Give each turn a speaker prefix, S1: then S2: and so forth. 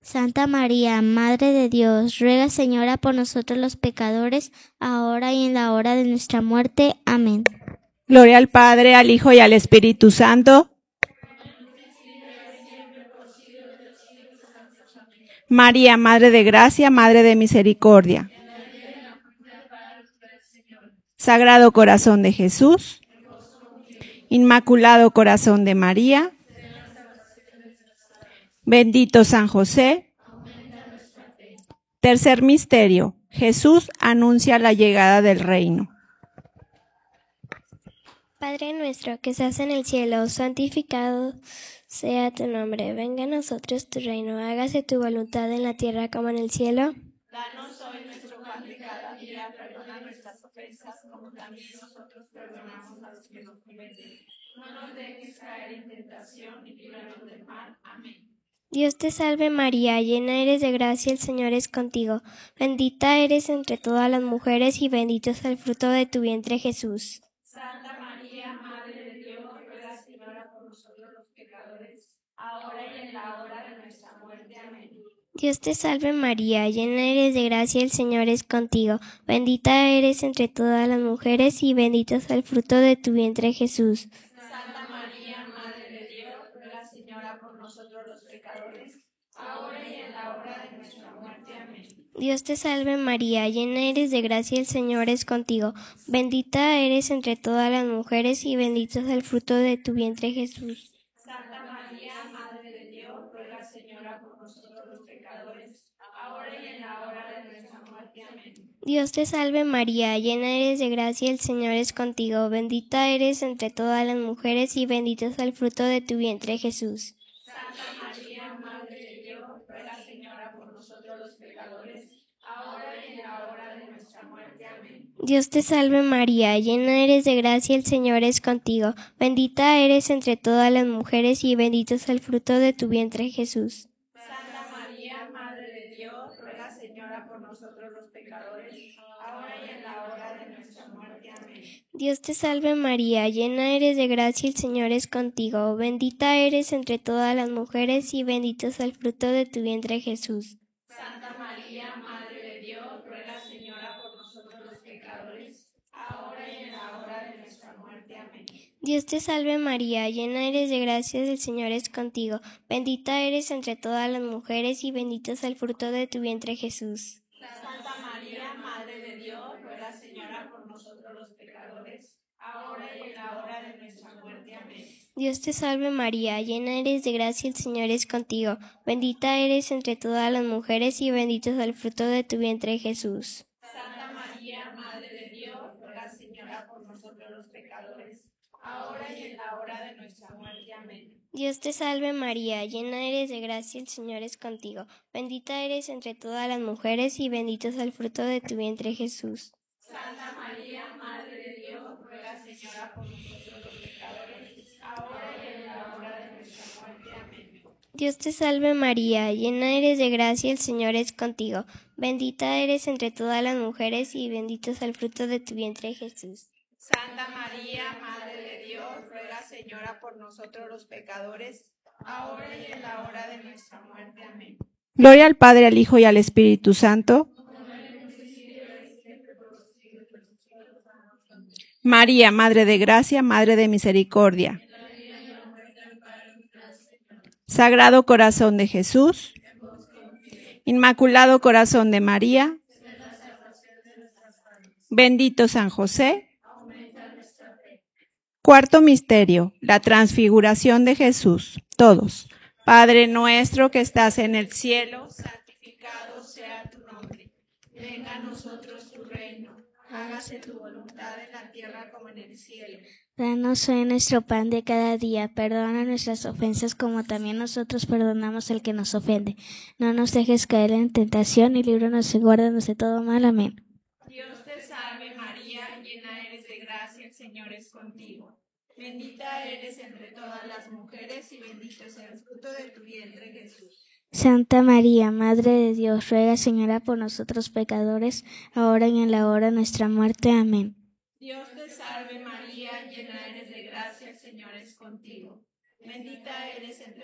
S1: Santa María, Madre de Dios, ruega, Señora, por nosotros los pecadores, ahora y en la hora de nuestra muerte. Amén.
S2: Gloria al Padre, al Hijo y al Espíritu Santo. María, Madre de Gracia, Madre de Misericordia. Sagrado Corazón de Jesús. Inmaculado Corazón de María. Bendito San José. Tercer misterio. Jesús anuncia la llegada del reino.
S3: Padre nuestro que estás en el cielo, santificado sea tu nombre. Venga a nosotros tu reino. Hágase tu voluntad en la tierra como en el cielo.
S2: Danos hoy nuestro pan de cada día. Perdona nuestras ofensas como también nosotros perdonamos a los que nos ofenden. No nos dejes caer en tentación y líbranos del mal. Amén.
S3: Dios te salve María, llena eres de gracia, el Señor es contigo. Bendita eres entre todas las mujeres y bendito es el fruto de tu vientre Jesús.
S2: Santa María, Madre de Dios, ruega, Señora, por nosotros los pecadores, ahora y en la hora de nuestra muerte. Amén.
S3: Dios te salve María, llena eres de gracia, el Señor es contigo. Bendita eres entre todas las mujeres y bendito es el fruto de tu vientre Jesús.
S2: Santa María, Madre de Dios, ruega, Señora, por nosotros los pecadores, ahora y en la hora de nuestra muerte. Amén.
S3: Dios te salve María, llena eres de gracia, el Señor es contigo. Bendita eres entre todas las mujeres y bendito es el fruto de tu vientre Jesús.
S2: Santa María, Madre de Dios, ruega, Señora, por nosotros los pecadores, ahora y en la hora de nuestra muerte. Amén.
S3: Dios te salve María, llena eres de gracia, el Señor es contigo. Bendita eres entre todas las mujeres y bendito es el fruto de tu vientre Jesús.
S2: Santa María, Madre de Dios, ruega, Señora, por nosotros los pecadores, ahora y en la hora de nuestra muerte. Amén.
S3: Dios te salve María, llena eres de gracia, el Señor es contigo. Bendita eres entre todas las mujeres y bendito es el fruto de tu vientre Jesús.
S2: Santa María, Madre de Dios, ruega, Señora, por nosotros los pecadores, ahora y en la hora de nuestra muerte. Amén.
S3: Dios te salve María, llena eres de gracia, el Señor es contigo. Bendita eres entre todas las mujeres y bendito es el fruto de tu vientre Jesús.
S2: Santa María, Madre de Dios, ruega, Señora, por nosotros los pecadores, ahora y en la hora de nuestra muerte. Amén.
S3: Dios te salve María, llena eres de gracia, el Señor es contigo. Bendita eres entre todas las mujeres y bendito es el fruto de tu vientre Jesús.
S2: Santa María, Madre de Dios, ruega, Señora, por nosotros los pecadores, ahora y en la hora de nuestra muerte. Amén.
S3: Dios te salve María, llena eres de gracia, el Señor es contigo. Bendita eres entre todas las mujeres y bendito es el fruto de tu vientre Jesús.
S2: Santa María, Madre de Dios, ruega, Señora, por nosotros los pecadores, ahora y en la hora de nuestra muerte. Amén.
S3: Dios te salve María, llena eres de gracia, el Señor es contigo. Bendita eres entre todas las mujeres y bendito es el fruto de tu vientre Jesús.
S2: Santa María, Madre de Dios, ruega, Señora, por nosotros los pecadores, ahora y en la hora de nuestra muerte. Amén.
S3: Dios te salve María, llena eres de gracia, el Señor es contigo. Bendita eres entre todas las mujeres y bendito es el fruto de tu vientre Jesús.
S2: Santa María, Madre de Dios, ruega, Señora, por nosotros los pecadores, ahora y en la hora de nuestra muerte. Amén. Gloria al Padre, al Hijo y al Espíritu Santo. María, Madre de Gracia, Madre de Misericordia. Sagrado Corazón de Jesús. Inmaculado Corazón de María. Bendito San José. Cuarto misterio, la transfiguración de Jesús. Todos. Padre nuestro que estás en el cielo, santificado sea tu nombre. Venga a nosotros tu reino. Hágase tu voluntad en la tierra como en el cielo.
S1: Danos hoy nuestro pan de cada día. Perdona nuestras ofensas como también nosotros perdonamos al que nos ofende. No nos dejes caer en tentación y líbranos y guárdanos de todo mal. Amén.
S2: Dios te salve María, llena eres de gracia, el Señor es contigo. Bendita eres entre todas las mujeres y bendito es el fruto de tu vientre Jesús.
S1: Santa María, Madre de Dios, ruega, Señora, por nosotros pecadores, ahora y en la hora de nuestra muerte. Amén.
S2: Dios te salve